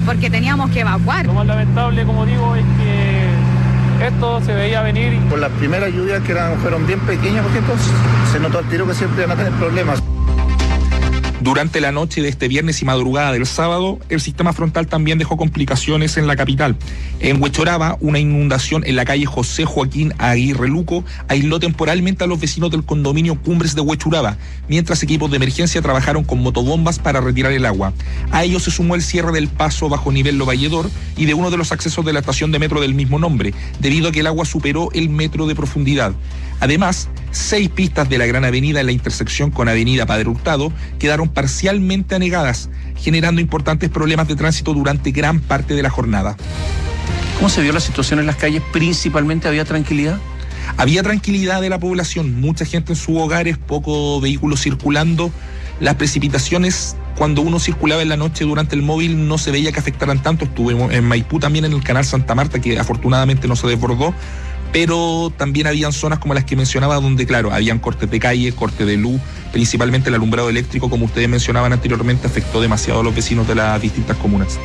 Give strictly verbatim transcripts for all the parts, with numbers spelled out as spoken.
porque teníamos que evacuar. Lo más lamentable, como digo, es que esto se veía venir. Por las primeras lluvias, que eran, fueron bien pequeñas, porque entonces se notó al tiro que siempre van a tener problemas. Durante la noche de este viernes y madrugada del sábado, el sistema frontal también dejó complicaciones en la capital. En Huechuraba, una inundación en la calle José Joaquín Aguirre Luco aisló temporalmente a los vecinos del condominio Cumbres de Huechuraba, mientras equipos de emergencia trabajaron con motobombas para retirar el agua. A ello se sumó el cierre del paso bajo nivel Lo Valledor y de uno de los accesos de la estación de metro del mismo nombre, debido a que el agua superó el metro de profundidad. Además, seis pistas de la Gran Avenida en la intersección con Avenida Padre Hurtado quedaron parcialmente anegadas, generando importantes problemas de tránsito durante gran parte de la jornada. ¿Cómo se vio la situación en las calles? ¿Principalmente había tranquilidad? Había tranquilidad de la población, mucha gente en sus hogares, pocos vehículos circulando. Las precipitaciones, cuando uno circulaba en la noche durante el móvil, no se veía que afectaran tanto. Estuve en Maipú también, en el canal Santa Marta, que afortunadamente no se desbordó, pero también habían zonas como las que mencionaba, donde, claro, habían cortes de calle, corte de luz, principalmente el alumbrado eléctrico, como ustedes mencionaban anteriormente, afectó demasiado a los vecinos de las distintas comunas.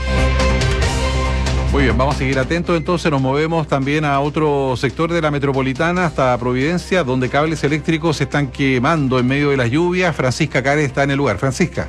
Muy bien, vamos a seguir atentos. Entonces nos movemos también a otro sector de la metropolitana, hasta Providencia, donde cables eléctricos se están quemando en medio de las lluvias. Francisca Care está en el lugar. Francisca.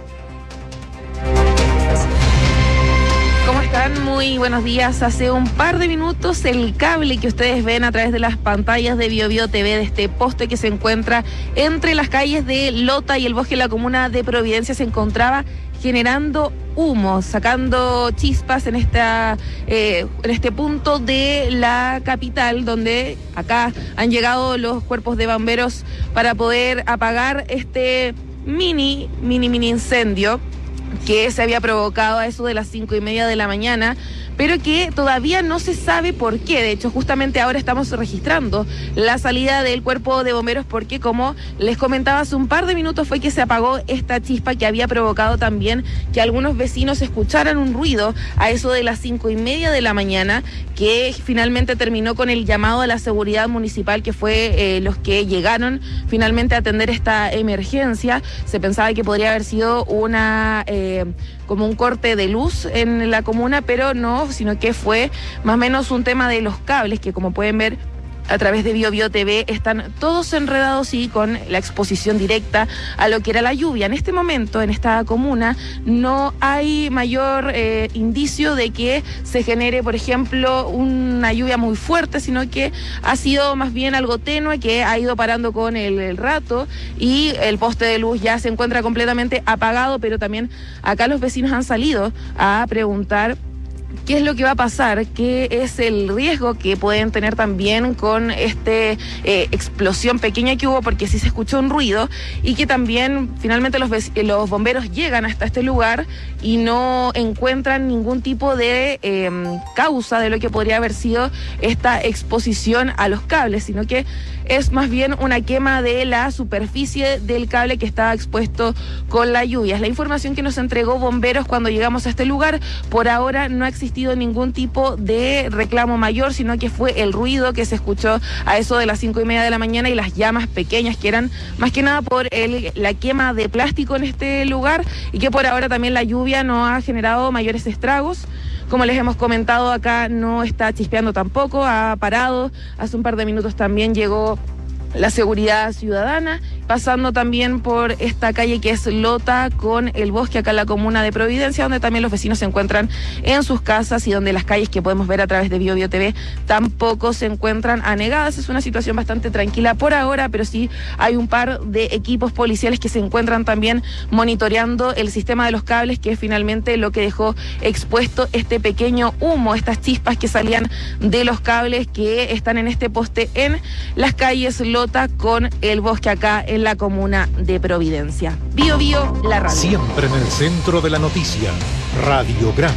¿Cómo están? Muy buenos días. Hace un par de minutos el cable que ustedes ven a través de las pantallas de Bio Bio T V, de este poste que se encuentra entre las calles de Lota y el bosque de la comuna de Providencia, se encontraba generando humo, sacando chispas en esta eh, en este punto de la capital, donde acá han llegado los cuerpos de bomberos para poder apagar este mini, mini, mini incendio que se había provocado a eso de las cinco y media de la mañana, pero que todavía no se sabe por qué. De hecho, justamente ahora estamos registrando la salida del cuerpo de bomberos, porque, como les comentaba hace un par de minutos, fue que se apagó esta chispa que había provocado también que algunos vecinos escucharan un ruido a eso de las cinco y media de la mañana, que finalmente terminó con el llamado a la seguridad municipal, que fue eh, los que llegaron finalmente a atender esta emergencia. Se pensaba que podría haber sido una eh, como un corte de luz en la comuna, pero no, sino que fue más o menos un tema de los cables, que, como pueden ver a través de Bio Bio T V, están todos enredados y con la exposición directa a lo que era la lluvia. En este momento, en esta comuna, no hay mayor eh, indicio de que se genere, por ejemplo, una lluvia muy fuerte, sino que ha sido más bien algo tenue, que ha ido parando con el, el rato, y el poste de luz ya se encuentra completamente apagado, pero también acá los vecinos han salido a preguntar qué es lo que va a pasar, qué es el riesgo que pueden tener también con esta eh, explosión pequeña que hubo, porque sí se escuchó un ruido, y que también finalmente los, los bomberos llegan hasta este lugar y no encuentran ningún tipo de eh, causa de lo que podría haber sido esta exposición a los cables, sino que es más bien una quema de la superficie del cable que estaba expuesto con la lluvia. Es la información que nos entregó bomberos cuando llegamos a este lugar. Por ahora no ha existido ningún tipo de reclamo mayor, sino que fue el ruido que se escuchó a eso de las cinco y media de la mañana y las llamas pequeñas, que eran más que nada por el, la quema de plástico en este lugar, y que por ahora también la lluvia no ha generado mayores estragos. Como les hemos comentado, acá no está chispeando tampoco, ha parado. Hace un par de minutos también llegó la seguridad ciudadana, pasando también por esta calle que es Lota con el bosque, acá en la comuna de Providencia, donde también los vecinos se encuentran en sus casas, y donde las calles que podemos ver a través de Bio Bio T V tampoco se encuentran anegadas. Es una situación bastante tranquila por ahora, pero sí hay un par de equipos policiales que se encuentran también monitoreando el sistema de los cables, que es finalmente lo que dejó expuesto este pequeño humo, estas chispas que salían de los cables que están en este poste en las calles Lota con el bosque, acá en la comuna de Providencia. Bio Bio, la radio. Siempre en el centro de la noticia, Radiograma.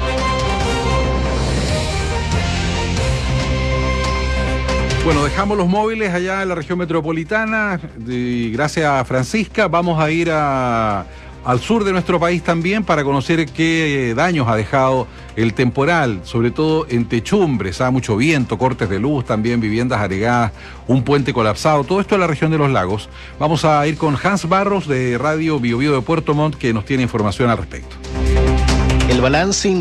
Bueno, dejamos los móviles allá en la región metropolitana y gracias a Francisca vamos a ir a, al sur de nuestro país también para conocer qué daños ha dejado el temporal, sobre todo en techumbres, ha mucho viento, cortes de luz, también viviendas anegadas, un puente colapsado, todo esto en la región de los lagos. Vamos a ir con Hans Barros de Radio Bio Bio de Puerto Montt, que nos tiene información al respecto. El balance